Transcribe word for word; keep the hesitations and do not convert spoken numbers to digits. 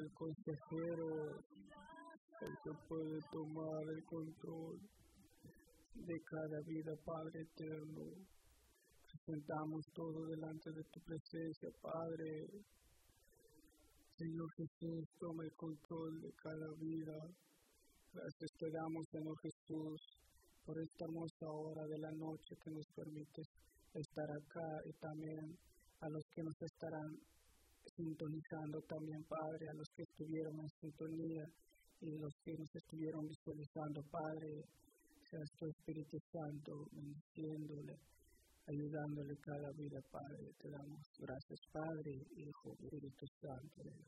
el consejero, el que puede tomar el control de cada vida, Padre eterno. Presentamos todo delante de tu presencia, Padre. Señor Jesús, toma el control de cada vida. Gracias te damos, Señor Jesús, por esta hermosa hora de la noche que nos permites estar acá, y también a los que nos estarán sintonizando también, Padre, a los que estuvieron en sintonía y los que nos estuvieron visualizando, Padre. Seas tu Espíritu Santo bendiciéndole, ayudándole cada vida, Padre. Te damos gracias, Padre, Hijo, Espíritu Santo.